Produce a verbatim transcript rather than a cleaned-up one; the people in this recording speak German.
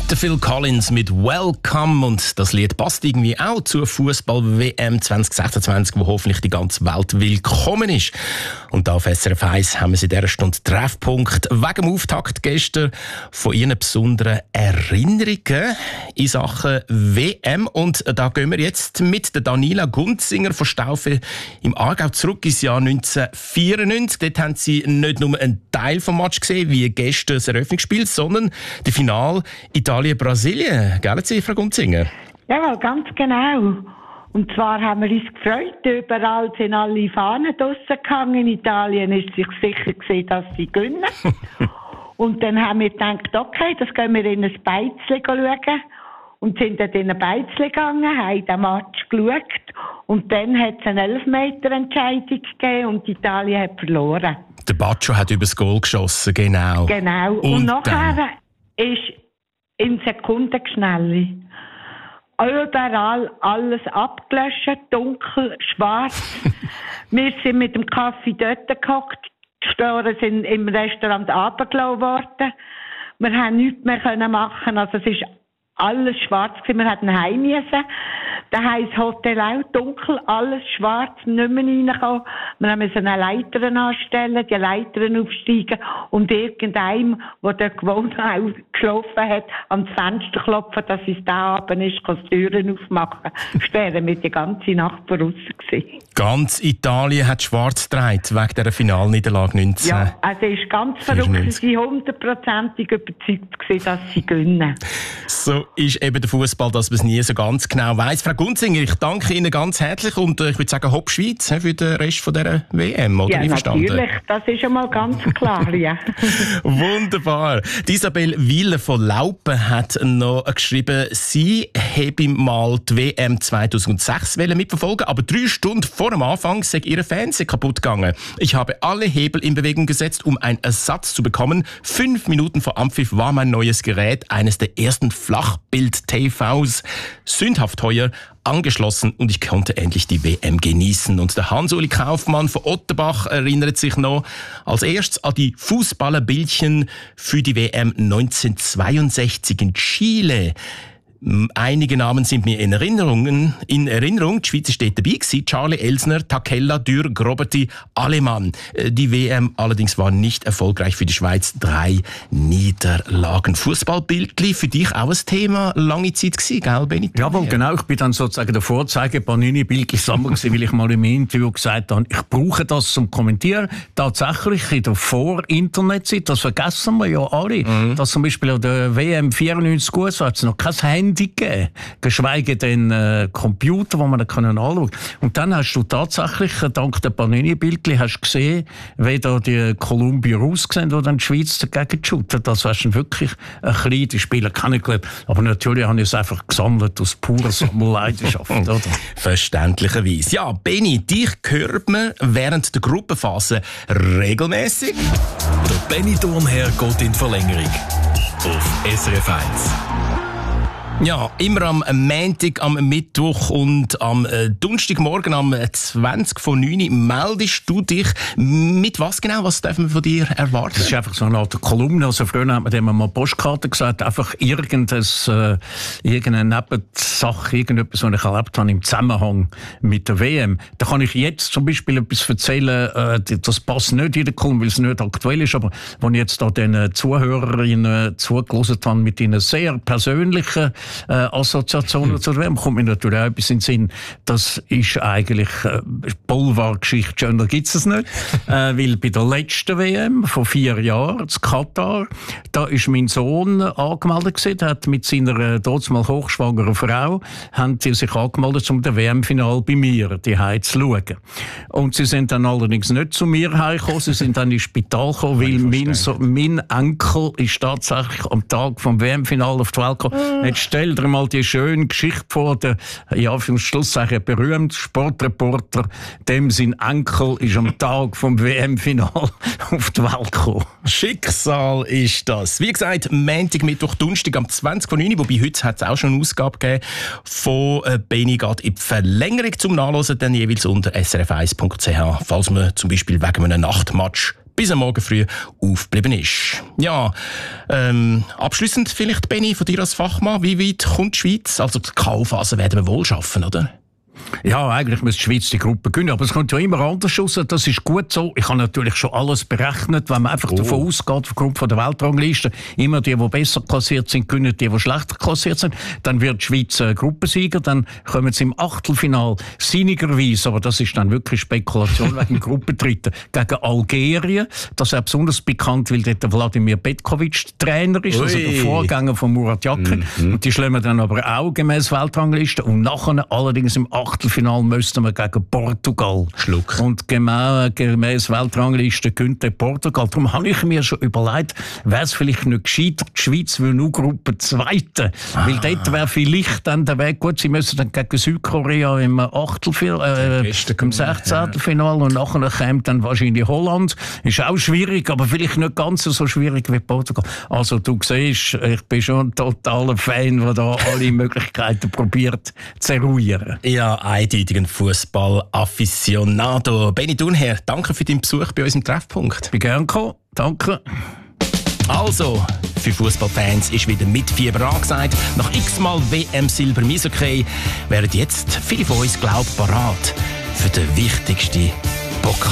Der Phil Collins mit Welcome, und das Lied passt irgendwie auch zur Fußball-W M zwanzig sechsundzwanzig, wo hoffentlich die ganze Welt willkommen ist. Und da auf S R F eins haben wir in dieser Stunde Treffpunkt wegen dem Auftakt gestern von Ihren besonderen Erinnerungen in Sachen W M. Und da gehen wir jetzt mit der Daniela Gunzinger von Staufe im Aargau zurück ins Jahr neunzehnhundertvierundneunzig. Dort haben Sie nicht nur einen Teil vom Match gesehen, wie gestern das Eröffnungsspiel, sondern das Finale Italien-Brasilien. Gell, Sie, Frau Gunzinger? Ja, ganz genau. Und zwar haben wir uns gefreut, überall sind alle Fahnen draussen gehangen. In Italien ist sich sicher gesehen, dass sie gewinnen. Und dann haben wir gedacht, okay, das gehen wir in ein Beizli schauen. Und sind dann in ein Beizli gegangen, haben den Match geschaut. Und dann hat es eine Elfmeter-Entscheidung gegeben und Italien hat verloren. Der Baccio hat übers Goal geschossen, genau. Genau. Und, und nachher ist in Sekundenschnelle überall alles abgelöscht, dunkel, schwarz. Wir sind mit dem Kaffee dort gehockt, die Storen sind im Restaurant runtergelassen worden. Wir haben nichts mehr machen, also es ist alles schwarz gewesen. Wir hatten heim müssen. Daheim das Hotel auch dunkel, alles schwarz, nicht mehr reinkommen. Wir mussten eine Leiter anstellen, die Leitern aufsteigen und irgendeinem, der dort gewohnt hat, geschlafen hat, ans Fenster klopfen, dass es da oben ist, kann die Türen aufmachen. Sperren wir die ganze Nacht draussen gewesen. Ganz Italien hat schwarz getragen wegen dieser Finalniederlage neunzehn. Ja, also es ist ganz verrückt. Sie waren hundertprozentig überzeugt gewesen, dass sie gewinnen. So ist eben der Fußball, dass man es nie so ganz genau weiss. Frau Gunzinger, ich danke Ihnen ganz herzlich und äh, ich würde sagen, Hopp Schweiz für den Rest von dieser W M, oder? Ja, natürlich, das ist einmal ganz klar, ja. Wunderbar. Die Isabel Wille von Laupen hat noch geschrieben, sie habe mal die W M zweitausendsechs mitverfolgen, aber drei Stunden vor dem Anfang sei ihre Fernseher kaputt gegangen. Ich habe alle Hebel in Bewegung gesetzt, um einen Ersatz zu bekommen. Fünf Minuten vor Anpfiff war mein neues Gerät, eines der ersten Flachbild-T Vs, sündhaft teuer, angeschlossen und ich konnte endlich die W M genießen. Und der Hans-Uli Kaufmann von Otterbach erinnert sich noch als erstes an die Fußballerbildchen für die W M neunzehnhundertzweiundsechzig in Chile. Einige Namen sind mir in Erinnerung. In Erinnerung, die Schweiz steht dabei gewesen, Charlie Elsner, Takella, Dürr, Groberti, Alemann. Die W M allerdings war nicht erfolgreich für die Schweiz. Drei Niederlagen. Fußballbildli, für dich auch ein Thema, lange Zeit gewesen, gell, Benito? Jawohl, genau. Ich bin dann sozusagen der Vorzeige-Panini-Bildli-Sammler gewesen, weil ich mal im Interview gesagt habe, ich brauche das zum Kommentieren. Tatsächlich in der Vor-Internet-Zeit, das vergessen wir ja alle, mhm. dass zum Beispiel an der W M vierundneunzig gut so hat es noch kein Handy gegeben, geschweige denn äh, Computer, wo man da können anschauen. Und dann hast du tatsächlich, äh, dank der Panini-Bildli, hast gesehen, wie da die Kolumbier aussehen, wo dann die Schweiz dagegen shootet. Das war schon wirklich ein kleiner Spieler, kann ich glauben. Aber natürlich habe ich es einfach gesammelt aus purer Sammelleidenschaft. Oder? Verständlicherweise. Ja, Benni, dich hört man während der Gruppenphase regelmäßig. Der Benni Thurnherr geht in Verlängerung auf S R F eins. Ja, immer am Montag, am Mittwoch und am äh, Donnerstagmorgen am zwanzig vor neun meldest du dich. Mit was genau? Was dürfen wir von dir erwarten? Das ist einfach so eine Art Kolumne. Also früher hat man dem mal Postkarte gesagt. Einfach irgendein, äh, irgendeine Nebensache, irgendetwas, was ich erlebt habe im Zusammenhang mit der W M. Da kann ich jetzt zum Beispiel etwas erzählen, äh, das passt nicht in der Kolumne, weil es nicht aktuell ist, aber wenn ich jetzt da den Zuhörerinnen zugelassen habe mit ihnen sehr persönlichen Äh, Assoziationen hm. zur W M, kommt mir natürlich auch etwas in den Sinn. Das ist eigentlich äh, Boulevardgeschichte, schöner gibt es nicht. äh, weil bei der letzten W M vor vier Jahren, in Katar, da ist mein Sohn angemeldet gewesen, der hat mit seiner äh, damals hochschwangeren Frau, haben die sich angemeldet, um das W M-Final bei mir die zu schauen. Und sie sind dann allerdings nicht zu mir heimgekommen, sie sind dann ins Spital gekommen, weil mein, so, mein Enkel ist tatsächlich am Tag vom W M-Final auf die Welt gekommen. Jetzt stell dir mal die schöne Geschichte vor, der, ja, für den Schluss sagen, berühmte Sportreporter, dem sein Enkel ist am Tag vom W M-Final auf die Welt gekommen. Schicksal ist das. Wie gesagt, Montag, Mittwoch, Donnerstag am zwanzig vor neun, wobei heute hat es auch schon eine Ausgabe gegeben von äh, Benni geht in die Verlängerung zum Nachlesen, dann jeweils unter s r f eins punkt c h, falls man zum Beispiel wegen einem Nachtmatch bis am Morgen früh aufgeblieben ist. Ja, ähm, abschliessend vielleicht, Benni, von dir als Fachmann, wie weit kommt die Schweiz? Also die K O-Phase werden wir wohl schaffen, oder? Ja, eigentlich muss die Schweiz die Gruppe gewinnen, aber es kommt ja immer anders raus. Das ist gut so. Ich habe natürlich schon alles berechnet, wenn man einfach oh. davon ausgeht, aufgrund von der Weltrangliste, immer die, die besser klassiert sind, gewinnen die, die schlechter klassiert sind. Dann wird die Schweiz äh, Gruppensieger, dann kommen sie im Achtelfinal sinnigerweise, aber das ist dann wirklich Spekulation wegen Gruppendritten, gegen Algerien. Das ist auch besonders bekannt, weil dort der Wladimir Petkovic Trainer ist, Ui. also der Vorgänger von Murat Yakin. Mhm. Und die schlagen wir dann aber auch gemäß Weltrangliste. Und nachher allerdings im Achtelfinal müssten wir gegen Portugal. Schluck. Und gemäß, gemäß Weltrangliste könnte Portugal. Darum habe ich mir schon überlegt, wäre es vielleicht nicht gescheiter, die Schweiz will nur Gruppe Zweite. Ah. Weil dort wäre vielleicht dann der Weg gut, sie müssen dann gegen Südkorea im Achtelfinal, äh, im Sechzehntelfinal ja. und nachher käme dann wahrscheinlich Holland. Ist auch schwierig, aber vielleicht nicht ganz so schwierig wie Portugal. Also du siehst, ich bin schon ein totaler Fan, der da alle Möglichkeiten probiert zu eruieren. Ja, eindeutig ein Fußball-Afficionado. Benni Thurnherr, danke für deinen Besuch bei uns im Treffpunkt. Ich bin gern gekommen. Danke. Also, für Fußballfans ist wieder mit Fieber angesagt. Nach x-mal W M-Silber im Eishockey wären jetzt viele von uns, glaub, parat für den wichtigsten Pokal.